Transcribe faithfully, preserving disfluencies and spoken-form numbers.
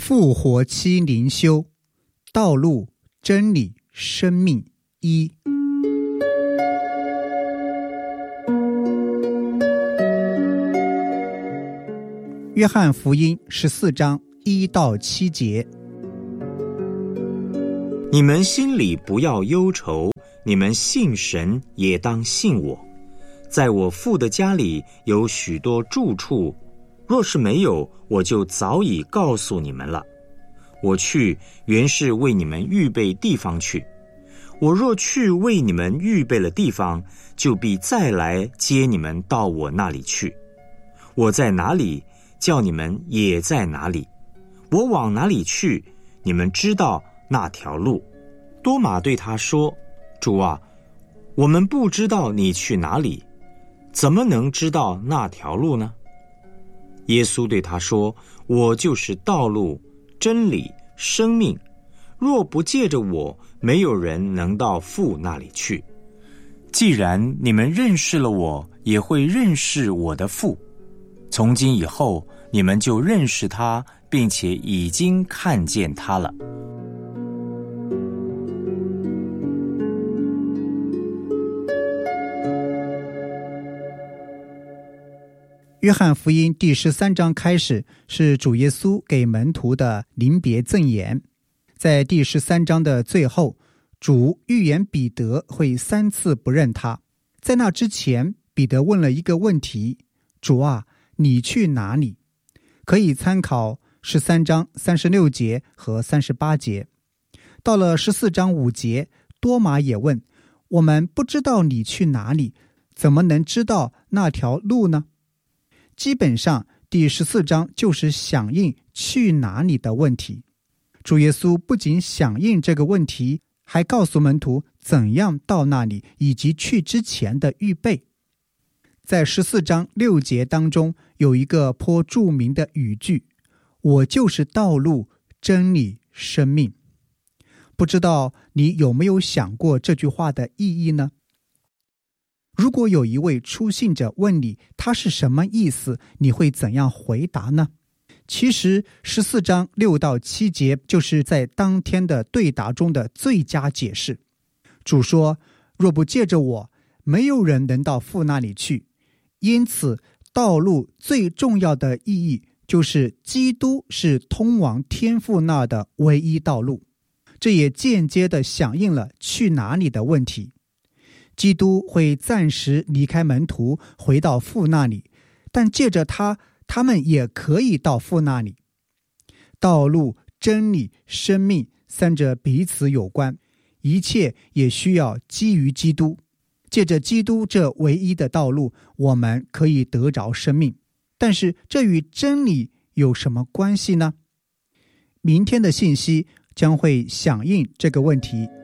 复活期灵修，道路、真理、生命一。约翰福音十四章一到七节。 你们心里不要忧愁，你们信神也当信我。在我父的家里有许多住处，若是没有，我就早已告诉你们了。我去，原是为你们预备地方去。我若去为你们预备了地方，就必再来接你们到我那里去。我在哪里，叫你们也在哪里。我往哪里去，你们知道那条路。多马对他说：主啊，我们不知道你去哪里，怎么能知道那条路呢？耶稣对他说：我就是道路、真理、生命，若不借着我，没有人能到父那里去。既然你们认识了我，也会认识我的父。从今以后，你们就认识他，并且已经看见他了。 约翰福音第十三章开始，是主耶稣给门徒的临别赠言。在第十三章的最后，主预言彼得会三次不认他。在那之前，彼得问了一个问题：主啊，你去哪里？可以参考十三章三十六节和三十八节。到了十四章五节，多马也问：我们不知道你去哪里，怎么能知道那条路呢？基本上第十四章就是响应去哪里的问题。主耶稣不仅响应这个问题，还告诉门徒怎样到那里，以及去之前的预备。在十四章六节当中有一个颇著名的语句：我就是道路、真理、生命。不知道你有没有想过这句话的意义呢？如果有一位初信者问你他是什么意思，你会怎样回答呢？其实十四章六到七节就是在当天的对答中的最佳解释。主说：若不借着我，没有人能到父那里去。因此道路最重要的意义就是基督是通往天父那的唯一道路。这也间接地响应了去哪里的问题。基督会暂时离开门徒，回到父那里，但借着他，他们也可以到父那里。道路、真理、生命三者彼此有关，一切也需要基于基督。借着基督这唯一的道路，我们可以得着生命。但是这与真理有什么关系呢？明天的信息将会响应这个问题。